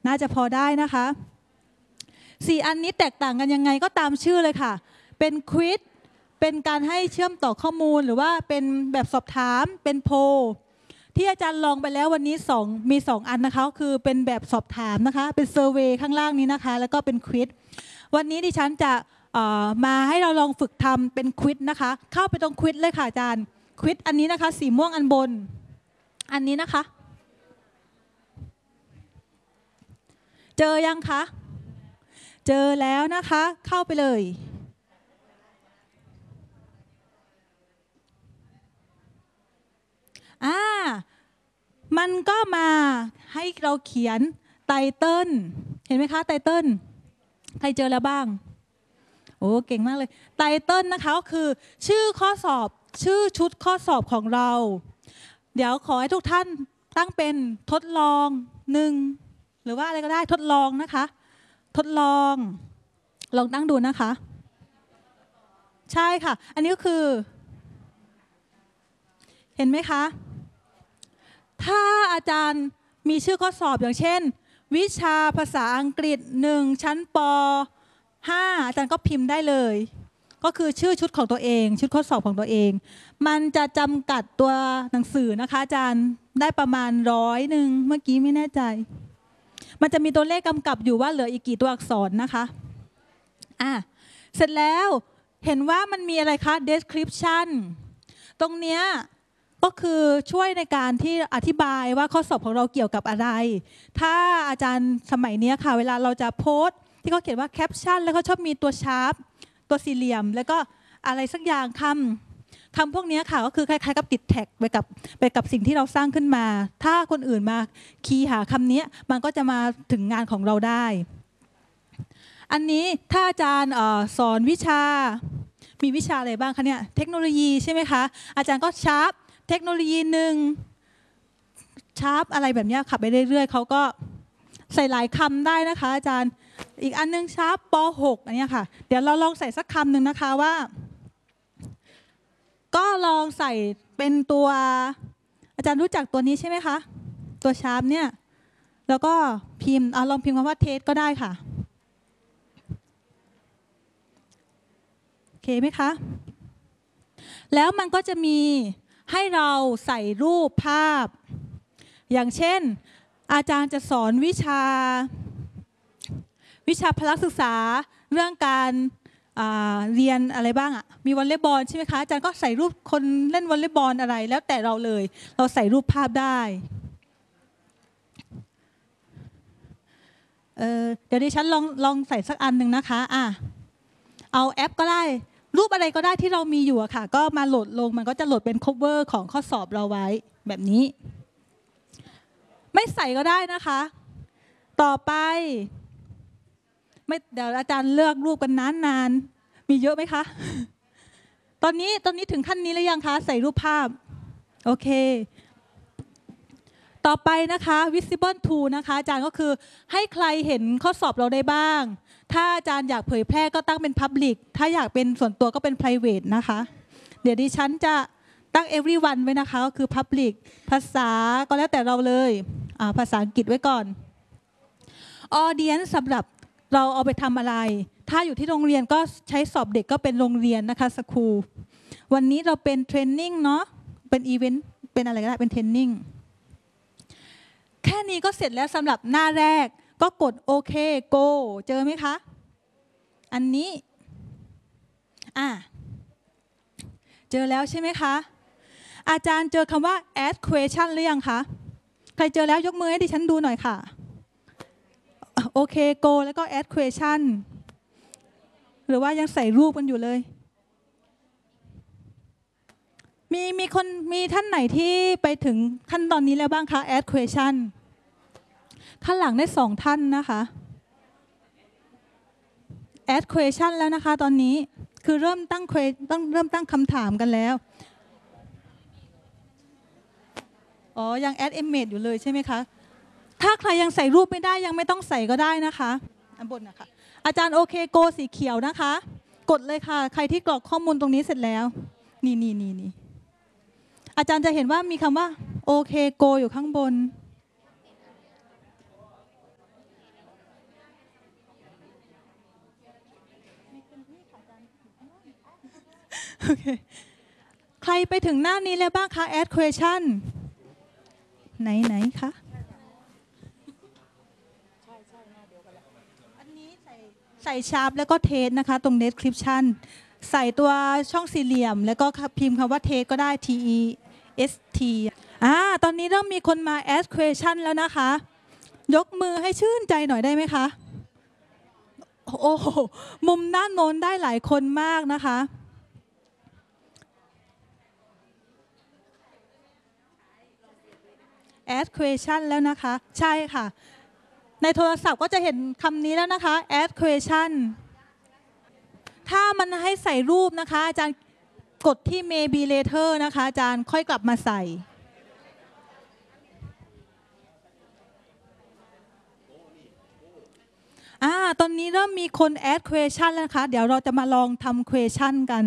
น่าจะพอได้นะคะ4อันนี้แตกต่างกันยังไงก็ตามชื่อเลยค่ะเป็นควิซเป็นการให้เชื่อมต่อข้อมูลหรือว่าเป็นแบบสอบถามเป็นโพลที่อาจารย์ลองไปแล้ววันนี้มี2อันนะคะคือเป็นแบบสอบถามนะคะเป็นเซอร์เวย์ข้างล่างนี้นะคะแล้วก็เป็นควิซวันนี้ดิฉันจะมาให้เราลองฝึกทำเป็นควิซนะคะเข้าไปตรงควิซเลยค่ะอาจารย์ควิซอันนี้นะคะสีม่วงอันบนอันนี้นะคะเจอยังคะเจอแล้วนะคะเข้าไปเลยมันก็มาให้เราเขียนไตเติ้ลเห็นไหมคะไตเติ้ลใครเจอแล้วบ้างโอ้เก่งมากเลยไตเติ้ลนะคะก็คือชื่อข้อสอบชื่อชุดข้อสอบของเราเดี๋ยวขอให้ทุกท่านตั้งเป็นทดลอง1หรือว่าอะไรก็ได้ทดลองนะคะทดลองตั้งดูนะคะใช่ค่ะอันนี้ก็คือเห็นไหมคะถ้าอาจารย์มีชื่อข้อสอบอย่างเช่นวิชาภาษาอังกฤษ1ชั้นป.5 อาจารย์ก็พิมพ์ได้เลยก็คือชื่อชุดของตัวเองชุดข้อสอบของตัวเองมันจะจำกัดตัวหนังสือนะคะอาจารย์ได้ประมาณ100เมื่อกี้ไม่แน่ใจมันจะมีตัวเลขกำกับอยู่ว่าเหลืออีกกี่ตัวอักษรนะคะเสร็จแล้วเห็นว่ามันมีอะไรคะ description ตรงเนี้ยก็คือช่วยในการที่อธิบายว่าข้อสอบของเราเกี่ยวกับอะไรถ้าอาจารย์สมัยนี้ค่ะเวลาเราจะโพสต์ที่เขาเขียนว่าแคปชั่นแล้วเขาชอบมีตัวชาร์ปตัวสี่เหลี่ยมแล้วก็อะไรสักอย่างคำพวกนี้ค่ะก็คือคล้ายๆกับติดแท็กไปกับสิ่งที่เราสร้างขึ้นมาถ้าคนอื่นมาคีย์หาคำนี้มันก็จะมาถึงงานของเราได้อันนี้ถ้าอาจารย์สอนวิชามีวิชาอะไรบ้างคะเนี่ยเทคโนโลยีใช่ไหมคะอาจารย์ก็ชาร์ปเทคโนโลยีชาร์ปอะไรแบบนี้ขับไปเรื่อยๆเขาก็ใส่หลายคำได้นะคะอาจารย์อีกอันนึงชาร์ปป.6 อันนี้ค่ะเดี๋ยวเราลองใส่สักคำหนึ่งนะคะว่าก็ลองใส่เป็นตัวอาจารย์รู้จักตัวนี้ใช่ไหมคะตัวชาร์ปเนี่ยแล้วก็พิมพ์ลองพิมพ์คำว่าเทสก็ได้ค่ะโอเคไหมคะแล้วมันก็จะมีให้เราใส่รูปภาพอย่างเช่นอาจารย์จะสอนวิชาพละศึกษาเรื่องการเรียนอะไรบ้างมีวอลเลย์บอลใช่ไหมคะอาจารย์ก็ใส่รูปคนเล่นวอลเลย์บอลอะไรแล้วแต่เราเลยเราใส่รูปภาพได้เดี๋ยวดิฉันลองใส่สักอันหนึ่งนะคะเอาแอปก็ได้รูปอะไรก็ได้ที่เรามีอยู่ค่ะก็มาโหลดลงมันก็จะโหลดเป็น cover ของข้อสอบเราไว้แบบนี้ไม่ใส่ก็ได้นะคะต่อไปเดี๋ยวอาจารย์เลือกรูปกันนานมีเยอะไหมคะตอนนี้ถึงขั้นนี้หรือยังคะใส่รูปภาพโอเคต่อไปนะคะ visible to นะคะอาจารย์ก็คือให้ใครเห็นข้อสอบเราได้บ้างถ้าอาจารย์อยากเผยแพร่ก็ตั้งเป็น public ถ้าอยากเป็นส่วนตัวก็เป็น private นะคะเดี๋ยวดิฉันจะตั้ง everyone ไว้นะคะก็คือ public ภาษาก็แล้วแต่เราเลยภาษาอังกฤษไว้ก่อน audience สำหรับเราเอาไปทำอะไรถ้าอยู่ที่โรงเรียนก็ใช้สอบเด็กก็เป็นโรงเรียนนะคะสคูลวันนี้เราเป็นเทรนนิ่งเนาะเป็นอีเวนต์เป็นอะไรก็ได้เป็นเทรนนิ่งแค่นี้ก็เสร็จแล้วสำหรับหน้าแรกก็กดโอเค go เจอไหมคะอันนี้เจอแล้วใช่ไหมคะอาจารย์เจอคำว่า add question หรือยังคะใครเจอแล้วยกมือให้ดิฉันดูหน่อยค่ะโอเค go แล้วก็ add question หรือว่ายังใส่รูปกันอยู่เลยมีท่านไหนที่ไปถึงขั้นตอนนี้แล้วบ้างคะ add question ข้างหลังได้2ท่านนะคะ add question แล้วนะคะตอนนี้คือเริ่มตั้งคำถามกันแล้วยัง add image อยู่เลยใช่ไหมคะถ้าใครยังใส่รูปไม่ได้ยังไม่ต้องใส่ก็ได้นะคะอันบนนะคะอาจารย์โอเคโกสีเขียวนะคะกดเลยค่ะใครที่กรอกข้อมูลตรงนี้เสร็จแล้วนี่อาจารย์จะเห็นว่ามีคำว่าโอเคโกอยู่ข้างบนโอเคใครไปถึงหน้านี้แล้วบ้างคะ add question ไหนคะอันนี้ใส่ชาร์ปแล้วก็เทสนะคะตรง description ใส่ตัวช่องสี่เหลี่ยมแล้วก็พิมพ์คำว่าเทสก็ได้ TEST ตอนนี้เริ่มมีคนมา ask question แล้วนะคะยกมือให้ชื่นใจหน่อยได้ไหมคะโอ้โหมุมด้านโน้นได้หลายคนมากนะคะ ask question แล้วนะคะใช่ค่ะในโทรศัพท์ก็จะเห็นคำนี้แล้วนะคะ ask question ถ้ามันให้ใส่รูปนะคะอาจารย์กดที่ maybe later นะคะอาจารย์ค่อยกลับมาใส่ตอนนี้เริ่มมีคน add question แล้วนะคะเดี๋ยวเราจะมาลองทำ question กัน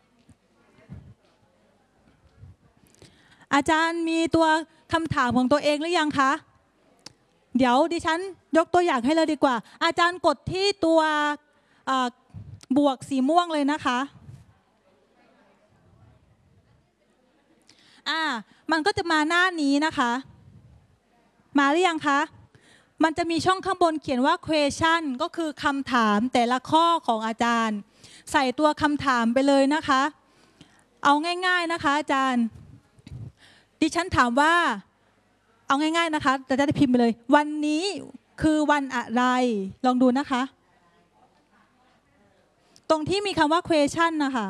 อาจารย์มีตัวคำถามของตัวเองหรือยังคะเดี๋ยวดิฉันยกตัวอย่างให้เลยดีกว่าอาจารย์กดที่ตัวบวกสีม่วงเลยนะคะมันก็จะมาหน้านี้นะคะมาหรือยังคะมันจะมีช่องข้างบนเขียนว่า question ก็คือคำถามแต่ละข้อของอาจารย์ใส่ตัวคำถามไปเลยนะคะเอาง่ายๆนะคะอาจารย์ดิฉันถามว่าเอาง่ายๆนะคะแต่จะได้พิมพ์ไปเลยวันนี้คือวันอะไรลองดูนะคะตรงที่มีคำว่า question นะคะ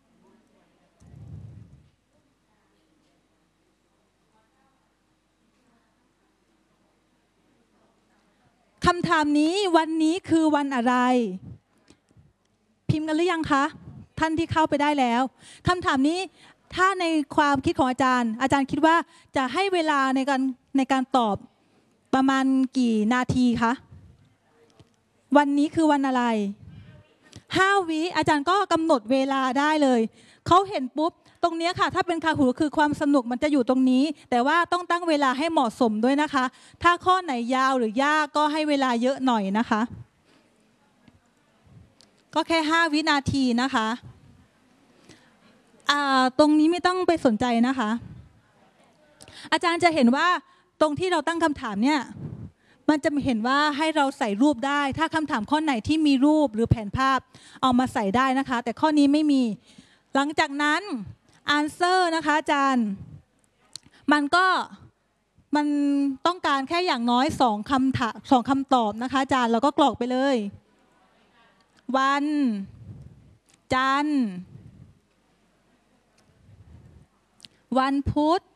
คำถามนี้วันนี้คือวันอะไรพิมพ์กันหรือยังคะท่านที่เข้าไปได้แล้วคำถามนี้ถ้าในความคิดของอาจารย์คิดว่าจะให้เวลาในการตอบประมาณกี่นาทีคะวันนี้คือวันอะไร5 วิอาจารย์ก็กำหนดเวลาได้เลยเขาเห็นปุ๊บตรงนี้ค่ะถ้าเป็นคาหูคือความสนุกมันจะอยู่ตรงนี้แต่ว่าต้องตั้งเวลาให้เหมาะสมด้วยนะคะถ้าข้อไหนยาวหรือยากก็ให้เวลาเยอะหน่อยนะคะก็แค่5 วินาทีนะคะตรงนี้ไม่ต้องไปสนใจนะคะอาจารย์จะเห็นว่าตรงที่เราตั้งคำถามเนี่ยมันจะเห็นว่าให้เราใส่รูปได้ถ้าคำถามข้อไหนที่มีรูปหรือแผนภาพเอามาใส่ได้นะคะแต่ข้อนี้ไม่มีหลังจากนั้น answer นะคะอาจารย์มันต้องการแค่อย่างน้อย2 คำตอบนะคะอาจารย์เราก็กรอกไปเลยวันจันทร์วันพุธ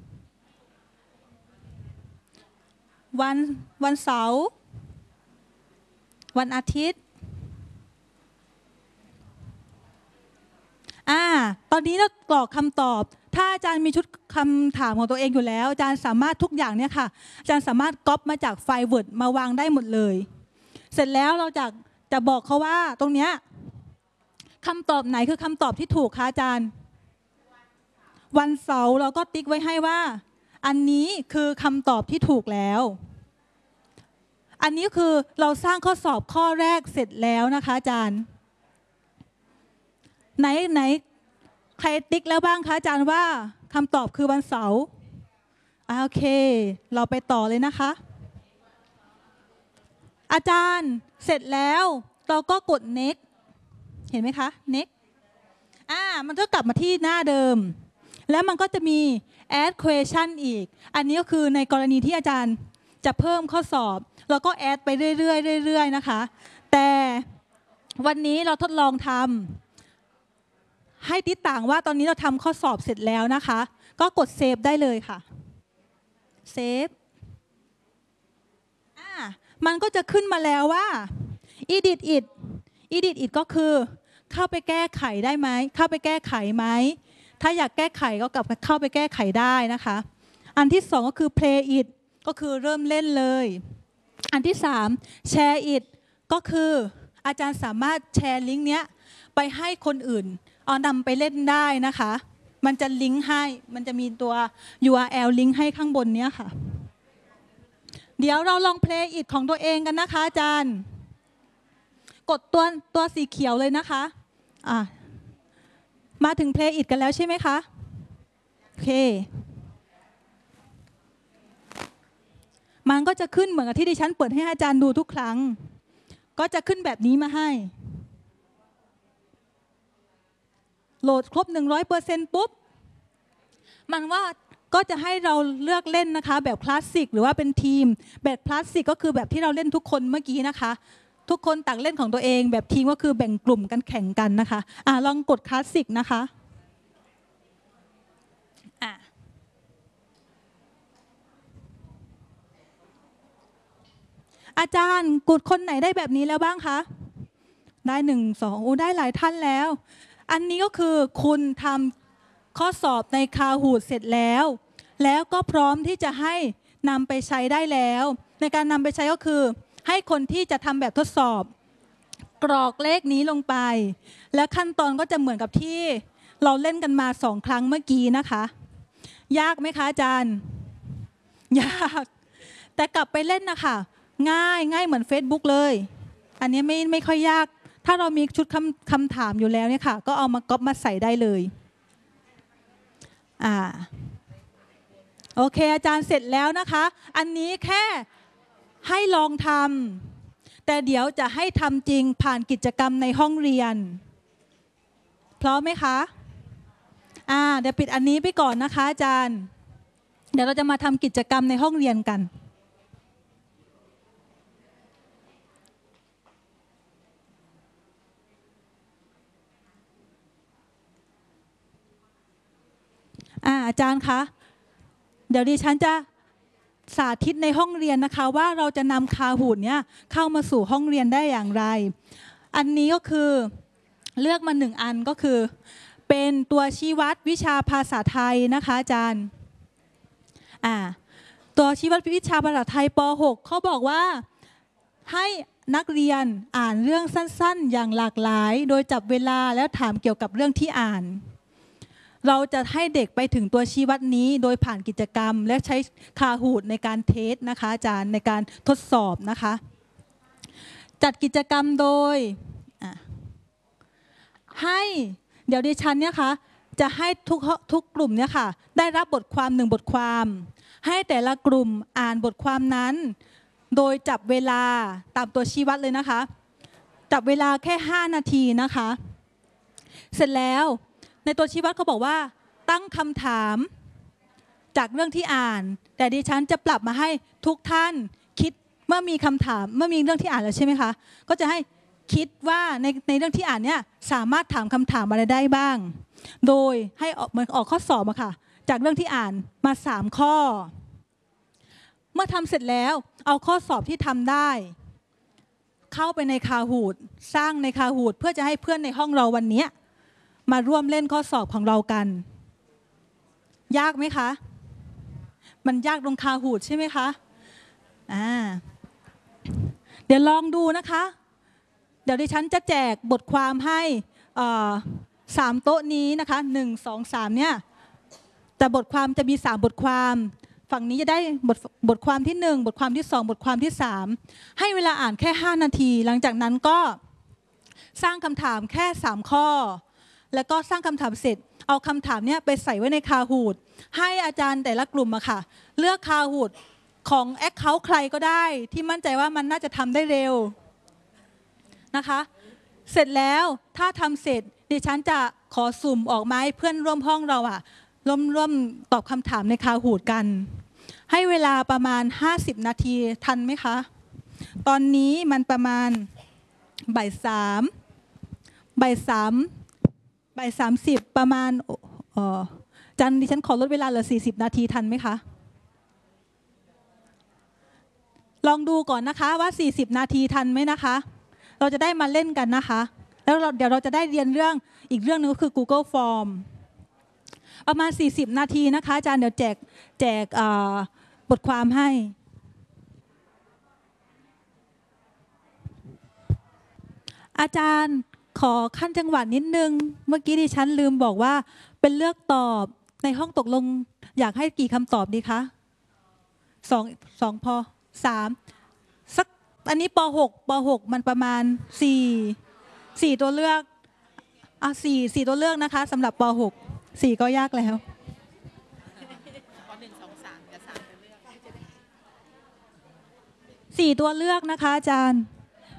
วันเสาร์วันอาทิตย์ตอนนี้เรากรอกคำตอบถ้าอาจารย์มีชุดคำถามของตัวเองอยู่แล้วอาจารย์สามารถทุกอย่างเนี่ยค่ะอาจารย์สามารถก๊อปมาจากไฟล์ Word มาวางได้หมดเลยเสร็จแล้วเราจะบอกเขาว่าตรงเนี้ยคำตอบไหนคือคำตอบที่ถูกคะอาจารย์วันเสาร์เราก็ติ๊กไว้ให้ว่าอันนี้คือคำตอบที่ถูกแล้วอันนี้คือเราสร้างข้อสอบข้อแรกเสร็จแล้วนะคะอาจารย์ไหนใครติ๊กแล้วบ้างคะอาจารย์ว่าคำตอบคือวันเสาร์โอเคเราไปต่อเลยนะคะอาจารย์เสร็จแล้วเราก็กด next เห็นไหมคะ next มันก็กลับมาที่หน้าเดิมแล้วมันก็จะมี add question อีกอันนี้ก็คือในกรณีที่อาจารย์จะเพิ่มข้อสอบเราก็ add ไปเรื่อยๆนะคะแต่วันนี้เราทดลองทำให้ติดต่างว่าตอนนี้เราทำข้อสอบเสร็จแล้วนะคะก็กดเซฟได้เลยค่ะเซฟมันก็จะขึ้นมาแล้วว่า edit it ก็คือเข้าไปแก้ไขได้ไหมเข้าไปแก้ไขไหมถ้าอยากแก้ไขก็กลับเข้าไปแก้ไขได้นะคะอันที่2ก็คือ play it ก็คือเริ่มเล่นเลยอันที่3 share it ก็คืออาจารย์สามารถแชร์ลิงก์เนี้ยไปให้คนอื่นเอานำไปเล่นได้นะคะมันจะลิงก์ให้มันจะมีตัว URL ลิงก์ให้ข้างบนเนี้ยค่ะเดี๋ยวเราลอง play it ของตัวเองกันนะคะอาจารย์กดตัวสีเขียวเลยนะคะมาถึง Play It กันแล้วใช่ไหมคะโอเคมันก็จะขึ้นเหมือนกับที่ดิฉันเปิดให้อาจารย์ดูทุกครั้งก็จะขึ้นแบบนี้มาให้โหลดครบ 100% ปุ๊บมันว่าก็จะให้เราเลือกเล่นนะคะแบบคลาสสิกหรือว่าเป็นทีมแบบคลาสสิกก็คือแบบที่เราเล่นทุกคนเมื่อกี้นะคะทุกคนต่างเล่นของตัวเองแบบทีมก็คือแบ่งกลุ่มกันแข่งกันนะคะลองกดคลาสสิกนะคะอาจารย์กดคนไหนได้แบบนี้แล้วบ้างคะได้1 2โอ้ได้หลายท่านแล้วอันนี้ก็คือคุณทำข้อสอบในคาฮูดเสร็จแล้วก็พร้อมที่จะให้นำไปใช้ได้แล้วในการนำไปใช้ก็คือให้คนที่จะทำแบบทดสอบกรอกเลขนี้ลงไปและขั้นตอนก็จะเหมือนกับที่เราเล่นกันมา2 ครั้งเมื่อกี้นะคะยากไหมคะอาจารย์ยากแต่กลับไปเล่นนะคะง่ายเหมือน Facebook เลยอันนี้ไม่ค่อยยากถ้าเรามีชุดคำถามอยู่แล้วเนี่ยค่ะก็เอามาก๊อปมาใส่ได้เลยโอเคอาจารย์เสร็จแล้วนะคะอันนี้แค่ให้ลองทำแต่เดี๋ยวจะให้ทำจริงผ่านกิจกรรมในห้องเรียนพร้อมไหมคะเดี๋ยวปิดอันนี้ไปก่อนนะคะอาจารย์เดี๋ยวเราจะมาทำกิจกรรมในห้องเรียนกันอาจารย์คะเดี๋ยวดิฉันจะสาธิตในห้องเรียนนะคะว่าเราจะนำคาฮูดเนี่ยเข้ามาสู่ห้องเรียนได้อย่างไรอันนี้ก็คือเลือกมา1 อันก็คือเป็นตัวชี้วัดวิชาภาษาไทยนะคะอาจารย์ตัวชี้วัดวิชาภาษาไทยป .6 เขาบอกว่าให้นักเรียนอ่านเรื่องสั้นๆอย่างหลากหลายโดยจับเวลาแล้วถามเกี่ยวกับเรื่องที่อ่านเราจะให้เด็กไปถึงตัวชี้วัดนี้โดยผ่านกิจกรรมและใช้คาฮูดในการเทสนะคะอาจารย์ในการทดสอบนะคะจัดกิจกรรมโดยให้เดี๋ยวดิฉันเนี่ยค่ะจะให้ทุกกลุ่มเนี่ยค่ะได้รับบทความ1 บทความให้แต่ละกลุ่มอ่านบทความนั้นโดยจับเวลาตามตัวชี้วัดเลยนะคะจับเวลาแค่5 นาทีนะคะเสร็จแล้วในตัวชี้วัดเขาบอกว่าตั้งคำถามจากเรื่องที่อ่านแต่ดิฉันจะปรับมาให้ทุกท่านคิดเมื่อมีคำถามเมื่อมีเรื่องที่อ่านแล้วใช่ไหมคะก็จะให้คิดว่าในเรื่องที่อ่านเนี่ยสามารถถามคำถามอะไรได้บ้างโดยให้ออกข้อสอบมาค่ะจากเรื่องที่อ่านมา3 ข้อเมื่อทำเสร็จแล้วเอาข้อสอบที่ทำได้เข้าไปในคาฮูดสร้างในคาฮูดเพื่อจะให้เพื่อนในห้องเราวันนี้มาร่วมเล่นข้อสอบของเรากันยากไหมคะมันยากตรงคาฮูดใช่ไหมคะเดี๋ยวลองดูนะคะเดี๋ยวดิฉันจะแจกบทความให้3 โต๊ะนี้นะคะ1 2 3เนี่ยแต่บทความจะมี3 บทความฝั่งนี้จะได้บทความที่1 บทความที่2 บทความที่3ให้เวลาอ่านแค่5 นาทีหลังจากนั้นก็สร้างคำถามแค่3 ข้อแล้วก็สร้างคำถามเสร็จเอาคำถามเนี่ยไปใส่ไว้ในคาฮูดให้อาจารย์แต่ละกลุ่มอะค่ะเลือกคาฮูดของแอคเคาท์ใครก็ได้ที่มั่นใจว่ามันน่าจะทำได้เร็วนะคะเสร็จแล้วถ้าทำเสร็จดิฉันจะขอสุ่มออกมาให้เพื่อนร่วมห้องเราร่วมตอบคำถามในคาฮูดกันให้เวลาประมาณ50 นาทีทันไหมคะตอนนี้มันประมาณบ่าย 30ประมาณจันดิฉันขอลดเวลาเหลือ40 นาทีทันไหมคะลองดูก่อนนะคะว่า40 นาทีทันไหมนะคะเราจะได้มาเล่นกันนะคะแล้วเดี๋ยวเราจะได้เรียนเรื่องอีกเรื่องนึงก็คือ Google Form ประมาณ40 นาทีนะคะอาจารย์เดี๋ยวแจกบทความให้อาจารย์ขอขั้นจังหวะนิดนึงเมื่อกี้ดิฉันลืมบอกว่าเป็นเลือกตอบในห้องตกลงอยากให้กี่คำตอบดีคะ2พอ3สักอันนี้ป .6 มันประมาณ4ตัวเลือกสี่ตัวเลือกนะคะสำหรับป .6 4ก็ยากแล้วป .1 2 3กับ3ตัวเลือก 4ตัวเลือกนะคะอาจารย์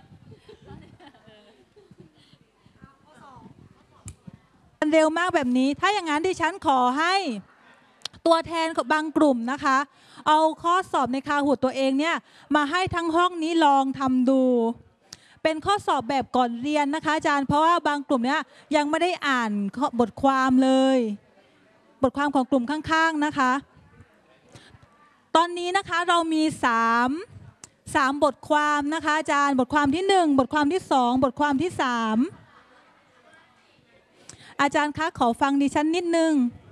เร็วมากแบบนี้ถ้าอย่างนั้นดิฉันขอให้ตัวแทนบางกลุ่มนะคะเอาข้อสอบในคาหูดตัวเองเนี่ยมาให้ทั้งห้องนี้ลองทำดูเป็นข้อสอบแบบก่อนเรียนนะคะอาจารย์เพราะว่าบางกลุ่มเนี่ยยังไม่ได้อ่านบทความเลยบทความของกลุ่มข้างๆนะคะตอนนี้นะคะเรามี3บทความนะคะอาจารย์บทความที่1บทความที่2บทความที่3อาจารย์คะขอฟังดิฉันนิดนึง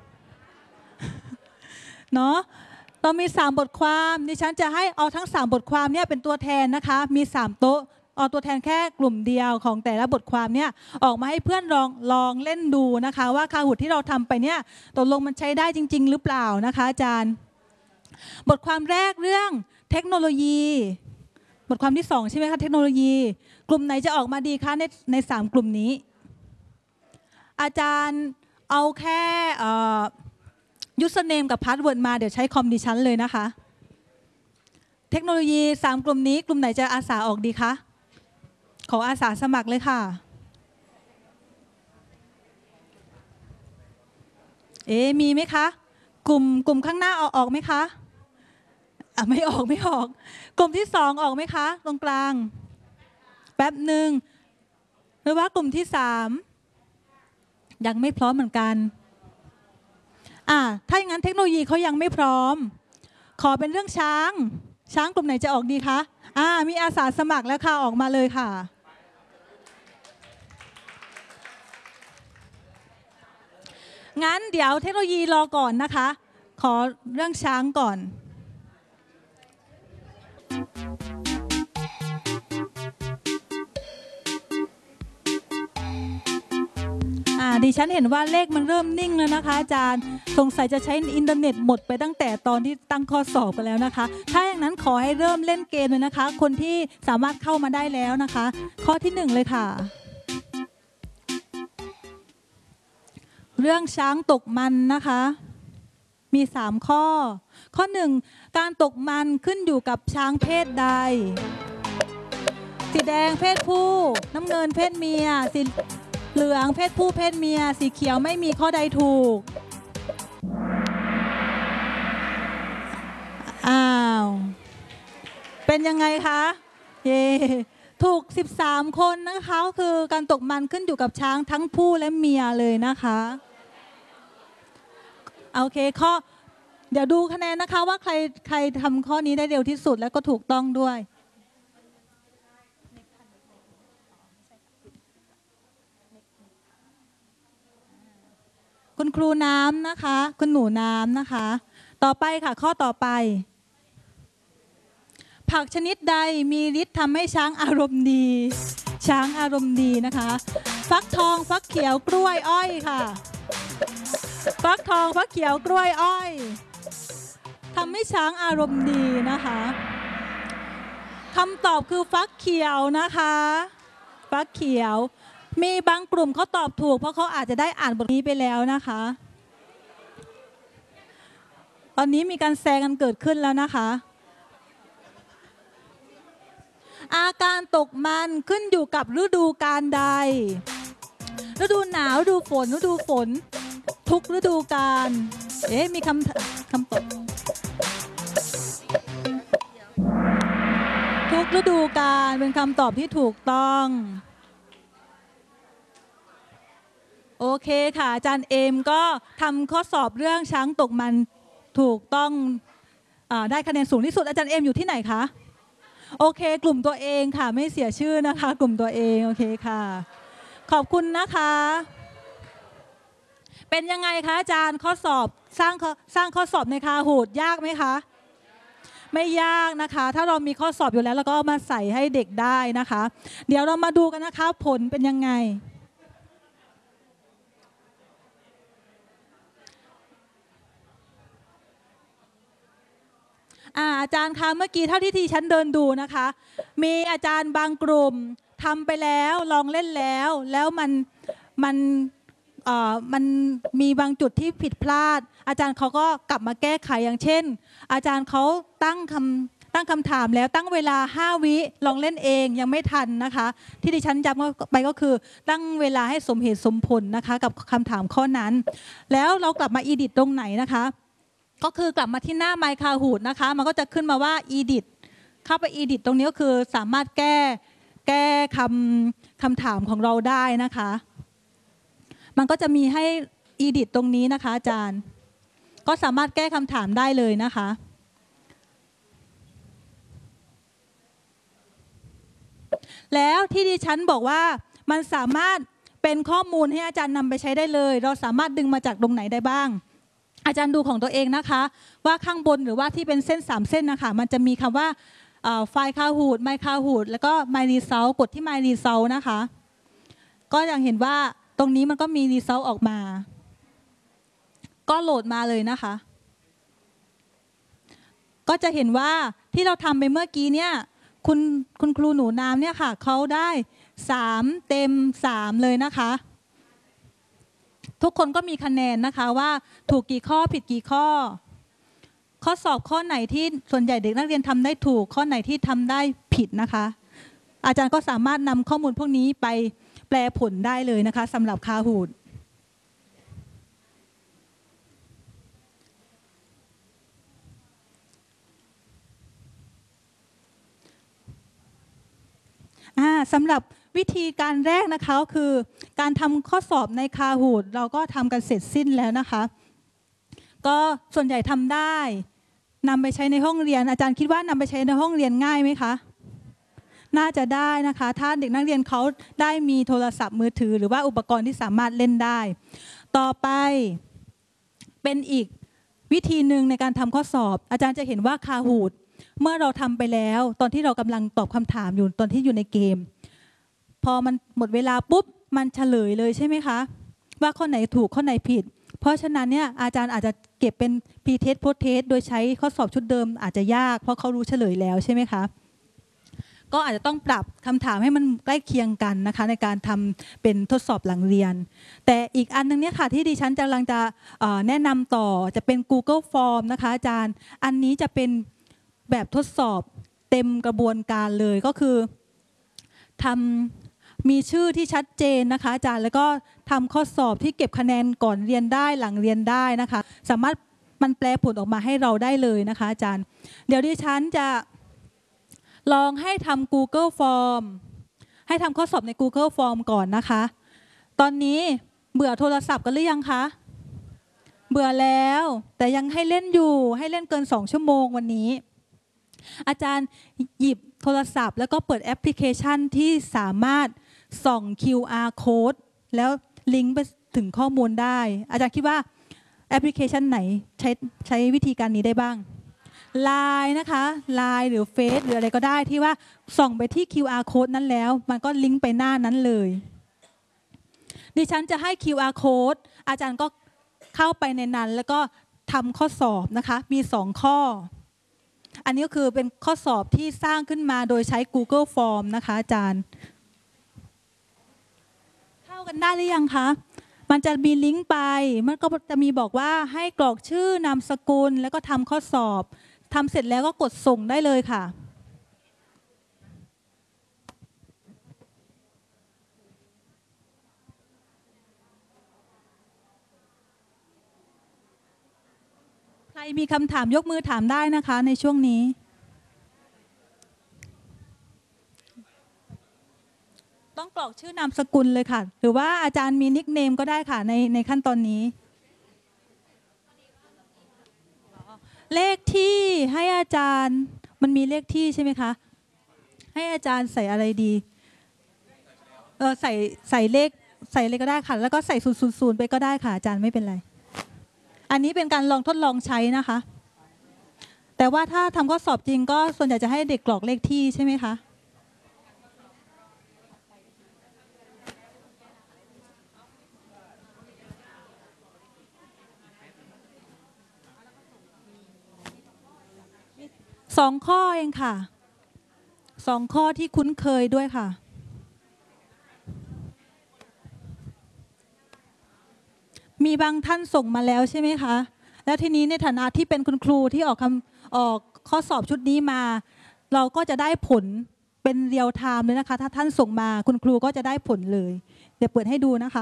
เนาะเรามี3บทความดิฉันจะให้เอาทั้ง3บทความเนี่ยเป็นตัวแทนนะคะมี3โต๊ะเอาตัวแทนแค่กลุ่มเดียวของแต่ละบทความเนี่ยออกมาให้เพื่อนลองเล่นดูนะคะว่าคาหุดที่เราทำไปเนี่ยตกลงมันใช้ได้จริงๆหรือเปล่านะคะอาจารย์บทความแรกเรื่องเทคโนโลยีบทความที่2ใช่ไหมคะเทคโนโลยีกลุ่มไหนจะออกมาดีคะใน3กลุ่มนี้อาจารย์เอาแค่username กับ password มาเดี๋ยวใช้คอมดิฉันเลยนะคะเทคโนโลยี3กลุ่มนี้กลุ่มไหนจะอาสาออกดีคะขออาสาสมัครเลยค่ะมีไหมคะกลุ่มข้างหน้าออกไหมคะไม่ออกกลุ่มที่2ออกไหมคะตรงกลางแป๊บหนึ่งหรือว่ากลุ่มที่3ยังไม่พร้อมเหมือนกันถ้าอย่างนั้นเทคโนโลยีเขายังไม่พร้อมขอเป็นเรื่องช้างกลุ่มไหนจะออกดีคะมีอาสาสมัครแล้วค่ะออกมาเลยค่ะงั้นเดี๋ยวเทคโนโลยีรอก่อนนะคะขอเรื่องช้างก่อนดิฉันเห็นว่าเลขมันเริ่มนิ่งแล้วนะคะอาจารย์สงสัยจะใช้อินเทอร์เน็ตหมดไปตั้งแต่ตอนที่ตั้งข้อสอบไปแล้วนะคะถ้าอย่างนั้นขอให้เริ่มเล่นเกมเลยนะคะคนที่สามารถเข้ามาได้แล้วนะคะข้อที่1เลยค่ะเรื่องช้างตกมันนะคะมี3ข้อ1การตกมันขึ้นอยู่กับช้างเพศใดสีแดงเพศผู้น้ำเงินเพศเมียสีเหลืองเพศผู้เพศเมียสีเขียวไม่มีข้อใดถูกเป็นยังไงคะถูก13คนนะคะคือการตกมันขึ้นอยู่กับช้างทั้งผู้และเมียเลยนะคะโอเคเดี๋ยวดูคะแนนนะคะว่าใครทำข้อนี้ได้เร็วที่สุดและก็ถูกต้องด้วยคุณครูน้ำนะคะคุณหนูน้ำนะคะต่อไปค่ะข้อต่อไปผักชนิดใดมีฤทธิ์ทำให้ช้างอารมณ์ดีนะคะฟักทองฟักเขียวกล้วยอ้อยค่ะฟักทองฟักเขียวกล้วยอ้อยทำให้ช้างอารมณ์ดีนะคะคำตอบคือฟักเขียวนะคะฟักเขียวมีบางกลุ่มเขาตอบถูกเพราะเขาอาจจะได้อ่านบทนี้ไปแล้วนะคะตอนนี้มีการแซงกันเกิดขึ้นแล้วนะคะอาการตกมันขึ้นอยู่กับฤดูกาลใดฤดูหนาวฤดูฝนทุกฤดูกาลมีคำตอบทุกฤดูกาลเป็นคำตอบที่ถูกต้องโอเคค่ะอาจารย์เอมก็ทำข้อสอบเรื่องช้างตกมันถูกต้องได้คะแนนสูงที่สุดอาจารย์เอมอยู่ที่ไหนคะโอเคกลุ่มตัวเองค่ะไม่เสียชื่อนะคะกลุ่มตัวเองโอเคค่ะขอบคุณนะคะเป็นยังไงคะอาจารย์ข้อสอบสร้างข้อสอบในคาหูดยากไหมคะไม่ยากนะคะถ้าเรามีข้อสอบอยู่แล้วเราก็เอามาใส่ให้เด็กได้นะคะเดี๋ยวเรามาดูกันนะคะผลเป็นยังไงอาจารย์คะเมื่อกี้เท่าที่ที่ฉันเดินดูนะคะมีอาจารย์บางกลุ่มทำไปแล้วลองเล่นแล้วมันมันมีบางจุดที่ผิดพลาดอาจารย์เขาก็กลับมาแก้ไขอย่างเช่นอาจารย์เขาตั้งคำถามแล้วตั้งเวลา5 วิลองเล่นเองยังไม่ทันนะคะที่ดิฉันจำไปก็คือตั้งเวลาให้สมเหตุสมผลนะคะกับคำถามข้อนั้นแล้วเรากลับมาอีดิตตรงไหนนะคะก็คือกลับมาที่หน้า My Kahoot นะคะมันก็จะขึ้นมาว่า edit เข้าไป edit ตรงนี้ก็คือสามารถแก้คำถามของเราได้นะคะมันก็จะมีให้ edit ตรงนี้นะคะอาจารย์ก็สามารถแก้คำถามได้เลยนะคะแล้วที่ดิฉันบอกว่ามันสามารถเป็นข้อมูลให้อาจารย์นำไปใช้ได้เลยเราสามารถดึงมาจากตรงไหนได้บ้างอาจารย์ดูของตัวเองนะคะว่าข้างบนหรือว่าที่เป็นเส้น3 เส้นนะคะมันจะมีคำว่าไฟล์ Kahoot My Kahoot แล้วก็ My Result กดที่ My Result นะคะก็ยังเห็นว่าตรงนี้มันก็มี Result ออกมาก็โหลดมาเลยนะคะก็จะเห็นว่าที่เราทำไปเมื่อกี้เนี่ยคุณครูหนูน้ำเนี่ยค่ะเขาได้3 เต็ม 3เลยนะคะทุกคนก็มีคะแนนนะคะว่าถูกกี่ข้อผิดกี่ข้อข้อสอบข้อไหนที่ส่วนใหญ่เด็กนักเรียนทำได้ถูกข้อไหนที่ทำได้ผิดนะคะอาจารย์ก็สามารถนำข้อมูลพวกนี้ไปแปลผลได้เลยนะคะสำหรับ Kahootสำหรับวิธีการแรกนะคะก็คือการทำข้อสอบใน Kahoot เราก็ทำกันเสร็จสิ้นแล้วนะคะก็ส่วนใหญ่ทำได้นำไปใช้ในห้องเรียนอาจารย์คิดว่านำไปใช้ในห้องเรียนง่ายไหมคะน่าจะได้นะคะถ้าเด็กนักเรียนเขาได้มีโทรศัพท์มือถือหรือว่าอุปกรณ์ที่สามารถเล่นได้ต่อไปเป็นอีกวิธีหนึ่งในการทำข้อสอบอาจารย์จะเห็นว่า Kahootเมื่อเราทำไปแล้วตอนที่เรากำลังตอบคำถามอยู่ตอนที่อยู่ในเกมพอมันหมดเวลาปุ๊บมันเฉลยเลยใช่ไหมคะว่าข้อไหนถูกข้อไหนผิดเพราะฉะนั้นเนี่ยอาจารย์อาจจะเก็บเป็น pre-test post-test โดยใช้ข้อสอบชุดเดิมอาจจะยากเพราะเขารู้เฉลยแล้วใช่ไหมคะก็อาจจะต้องปรับคำถามให้มันใกล้เคียงกันนะคะในการทำเป็นทดสอบหลังเรียนแต่อีกอันนึงเนี่ยค่ะที่ดิฉันกำลังจะแนะนำต่อจะเป็น Google Form นะคะอาจารย์อันนี้จะเป็นแบบทดสอบเต็มกระบวนการเลยก็คือมีชื่อที่ชัดเจนนะคะอาจารย์แล้วก็ทำข้อสอบที่เก็บคะแนนก่อนเรียนได้หลังเรียนได้นะคะสามารถมันแปลผลออกมาให้เราได้เลยนะคะอาจารย์เดี๋ยวดิฉันจะลองให้ทำ Google Form ให้ทำข้อสอบใน Google Form ก่อนนะคะตอนนี้เบื่อโทรศัพท์กันหรือยังคะเบื่อแล้วแต่ยังให้เล่นอยู่ให้เล่นเกิน2 ชั่วโมงวันนี้อาจารย์หยิบโทรศัพท์แล้วก็เปิดแอปพลิเคชันที่สามารถส่อง QR code แล้วลิงก์ไปถึงข้อมูลได้อาจารย์คิดว่าแอปพลิเคชันไหนใช้วิธีการนี้ได้บ้าง LINE นะคะ LINE หรือเฟซหรืออะไรก็ได้ที่ว่าส่องไปที่ QR code นั้นแล้วมันก็ลิงก์ไปหน้านั้นเลยดิฉันจะให้ QR code อาจารย์ก็เข้าไปในนั้นแล้วก็ทำข้อสอบนะคะมี2 ข้ออันนี้ก็คือเป็นข้อสอบที่สร้างขึ้นมาโดยใช้ Google Form นะคะอาจารย์เข้ากันได้หรือยังคะมันจะมีลิงก์ไปมันก็จะมีบอกว่าให้กรอกชื่อนามสกุลแล้วก็ทำข้อสอบทำเสร็จแล้วก็กดส่งได้เลยค่ะใครมีคำถามยกมือถามได้นะคะในช่วงนี้ต้องกรอกชื่อนามสกุลเลยค่ะหรือว่าอาจารย์มีนิคเนมก็ได้ค่ะในขั้นตอนนี้เลขที่ให้อาจารย์มันมีเลขที่ใช่ไหมคะให้อาจารย์ใส่อะไรดีใส่เลขก็ได้ค่ะแล้วก็ใส่000ไปก็ได้ค่ะอาจารย์ไม่เป็นไรอันนี้เป็นการลองทดลองใช้นะคะแต่ว่าถ้าทำข้อสอบจริงก็ส่วนใหญ่จะให้เด็กกรอกเลขที่ใช่ไหมคะ2 ข้อเองค่ะ2 ข้อที่คุ้นเคยด้วยค่ะมีบางท่านส่งมาแล้วใช่ไหมคะ แล้วทีนี้ในฐานะที่เป็นคุณครูที่ออกข้อสอบชุดนี้มา เราก็จะได้ผลเป็นเรียลไทม์เลยนะคะ ถ้าท่านส่งมาคุณครูก็จะได้ผลเลย เดี๋ยวเปิดให้ดูนะคะ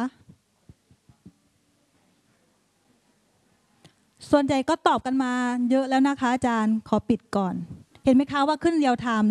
ส่วนใหญ่ก็ตอบกันมาเยอะแล้วนะคะอาจารย์ขอปิดก่อน เห็นไหมคะว่าขึ้นเรียลไทม์